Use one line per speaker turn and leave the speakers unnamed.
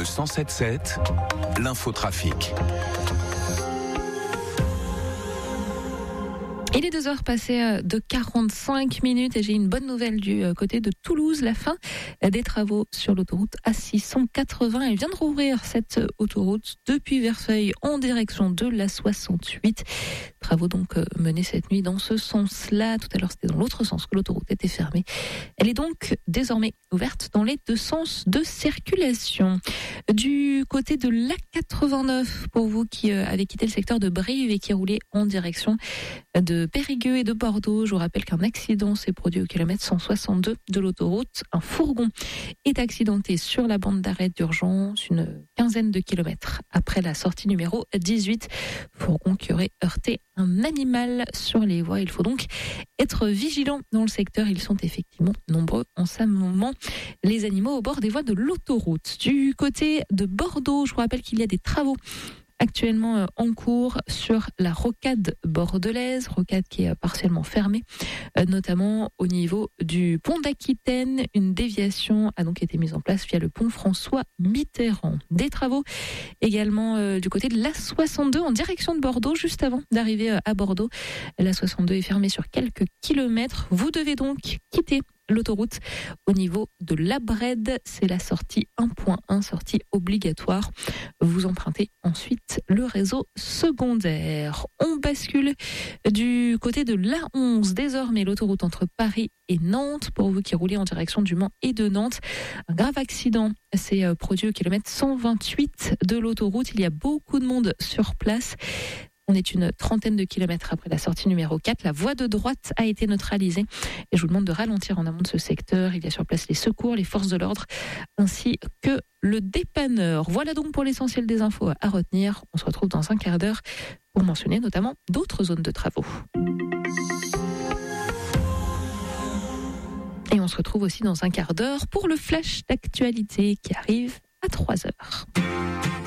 107.7, l'infotrafic.
Il est 2h passées de 45 minutes et j'ai une bonne nouvelle du côté de Toulouse. La fin des travaux sur l'autoroute A680. Elle vient de rouvrir cette autoroute depuis Verfeil en direction de la 68. Travaux donc menés cette nuit dans ce sens-là. Tout à l'heure, c'était dans l'autre sens que l'autoroute était fermée. Elle est donc désormais ouverte dans les deux sens de circulation. Du côté de l'A89, pour vous qui avez quitté le secteur de Brive et qui roulez en direction de Périgueux et de Bordeaux, je vous rappelle qu'un accident s'est produit au kilomètre 162 de l'autoroute. Un fourgon est accidenté sur la bande d'arrêt d'urgence, une quinzaine de kilomètres après la sortie numéro 18. Fourgon qui aurait heurté un animal sur les voies. Il faut donc être vigilant dans le secteur. Ils sont effectivement nombreux en ce moment, les animaux au bord des voies de l'autoroute. Du côté de Bordeaux, je vous rappelle qu'il y a des travaux actuellement en cours sur la rocade bordelaise, rocade qui est partiellement fermée, notamment au niveau du pont d'Aquitaine. Une déviation a donc été mise en place via le pont François Mitterrand. Des travaux également du côté de l'A62 en direction de Bordeaux, juste avant d'arriver à Bordeaux. L'A62 est fermée sur quelques kilomètres. Vous devez donc quitter l'autoroute au niveau de La Brède. C'est la sortie 1.1, sortie obligatoire. Vous empruntez ensuite le réseau secondaire. On bascule du côté de l'A11. Désormais, l'autoroute entre Paris et Nantes. Pour vous qui roulez en direction du Mans et de Nantes, un grave accident s'est produit au kilomètre 128 de l'autoroute. Il y a beaucoup de monde sur place. On est une trentaine de kilomètres après la sortie numéro 4. La voie de droite a été neutralisée. Et je vous demande de ralentir en amont de ce secteur. Il y a sur place les secours, les forces de l'ordre, ainsi que le dépanneur. Voilà donc pour l'essentiel des infos à retenir. On se retrouve dans un quart d'heure pour mentionner notamment d'autres zones de travaux. Et on se retrouve aussi dans un quart d'heure pour le flash d'actualité qui arrive à 3h.